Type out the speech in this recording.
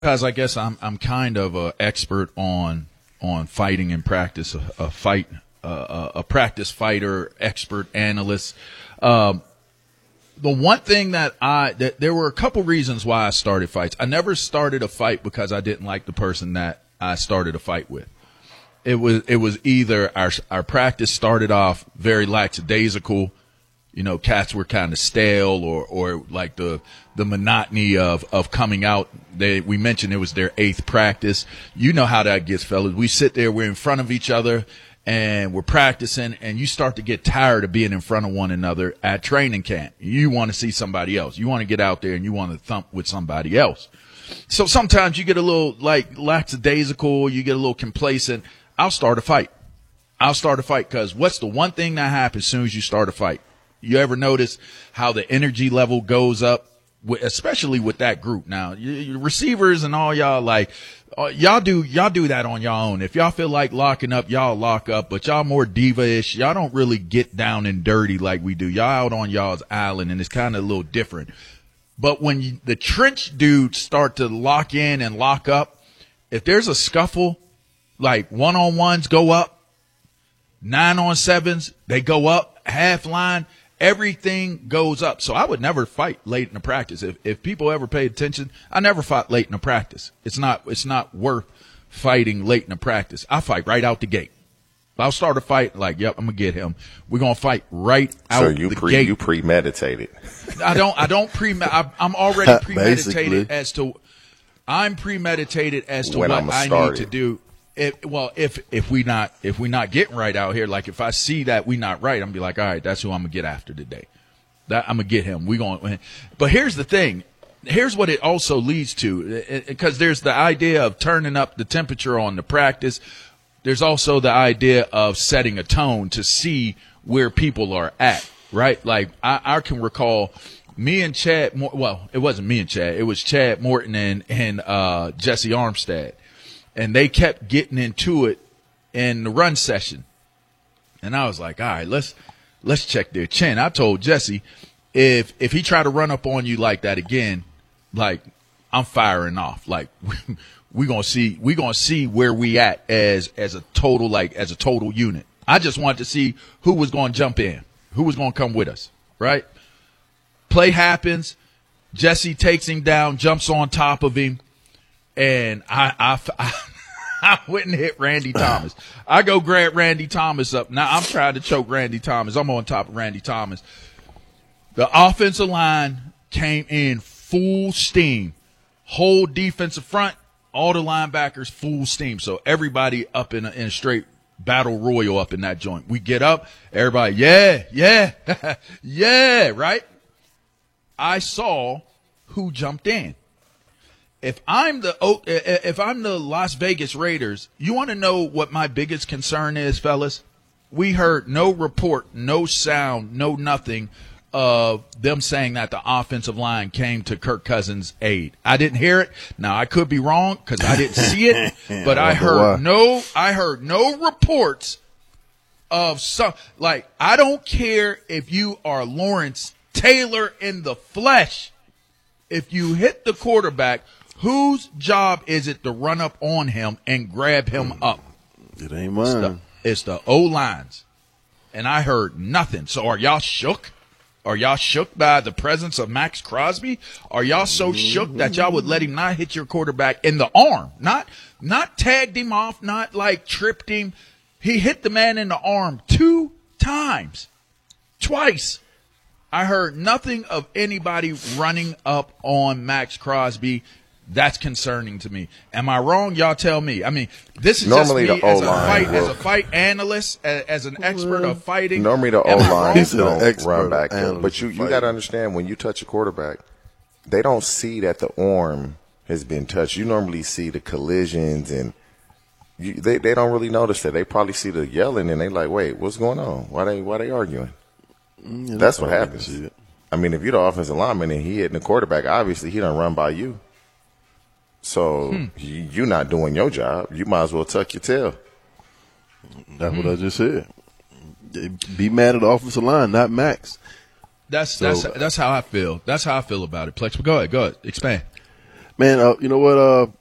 Because I guess I'm kind of an expert on fighting in practice, a practice fighter, expert analyst. The one thing that there were a couple reasons why I started fights. I never started a fight because I didn't like the person that I started a fight with. It was either our practice started off very lackadaisical. You know, cats were kind of stale or like the monotony of coming out. We mentioned it was their 8th practice. You know how that gets, fellas. We sit there, we're in front of each other and we're practicing, and you start to get tired of being in front of one another at training camp. You want to see somebody else. You want to get out there and you want to thump with somebody else. So sometimes you get a little like lackadaisical, you get a little complacent. I'll start a fight because what's the one thing that happens as soon as you start a fight? You ever notice how the energy level goes up, especially with that group? Now, your receivers and all y'all, like, y'all do that on your own. If y'all feel like locking up, y'all lock up, but y'all more diva-ish. Y'all don't really get down and dirty like we do. Y'all out on y'all's island, and it's kind of a little different. But when the trench dudes start to lock in and lock up, if there's a scuffle, like one-on-ones go up, 9-on-7s, they go up, half line, everything goes up. So I would never fight late in the practice. If people ever pay attention, I never fought late in the practice. It's not worth fighting late in the practice. I fight right out the gate. I'll start a fight like, yep, I'm gonna get him. We're gonna fight right out the gate. So you premeditated. I'm already premeditated as to what I need to do. If we not getting right out here, like if I see that we not right, I'm gonna be like, all right, that's who I'm gonna get after today. That I'm gonna get him. But here's the thing. Here's what it also leads to, because there's the idea of turning up the temperature on the practice. There's also the idea of setting a tone to see where people are at, right? Like I can recall me and Chad. Well, it wasn't me and Chad. It was Chad Morton and Jesse Armstead. And they kept getting into it in the run session. And I was like, all right, let's check their chin. I told Jesse, if he try to run up on you like that again, like I'm firing off. Like we're gonna see where we at as a total unit. I just wanted to see who was gonna jump in, who was gonna come with us, right? Play happens, Jesse takes him down, jumps on top of him. And I went and hit Randy Thomas. I go grab Randy Thomas up. Now I'm trying to choke Randy Thomas. I'm on top of Randy Thomas. The offensive line came in full steam. Whole defensive front, all the linebackers full steam. So everybody up in a straight battle royal up in that joint. We get up, everybody, yeah, yeah, right? I saw who jumped in. If I'm the Las Vegas Raiders, you want to know what my biggest concern is, fellas? We heard no report, no sound, no nothing of them saying that the offensive line came to Kirk Cousins' aid. I didn't hear it. Now I could be wrong because I didn't see it, but I heard no reports of some. Like, I don't care if you are Lawrence Taylor in the flesh. If you hit the quarterback, whose job is it to run up on him and grab him up? It ain't mine. It's the O-lines. And I heard nothing. So are y'all shook? Are y'all shook by the presence of Max Crosby? Are y'all so shook that y'all would let him not hit your quarterback in the arm? Not tagged him off, not like tripped him. He hit the man in the arm 2 times. Twice. I heard nothing of anybody running up on Max Crosby. That's concerning to me. Am I wrong? Y'all tell me. I mean, this is normally just me as a fight analyst, as an expert of fighting. Normally the O-line don't run back there. But you got to understand, when you touch a quarterback, they don't see that the arm has been touched. You normally see the collisions, and they don't really notice that. They probably see the yelling, and they like, wait, what's going on? Why they arguing? Yeah, that's what happens. I mean, if you're the offensive lineman and he hitting the quarterback, obviously he done run by you. So you're not doing your job. You might as well tuck your tail. That's what I just said. Be mad at the offensive line, not Max. That's how I feel. That's how I feel about it. Plex, but go ahead, expand. Man, you know what?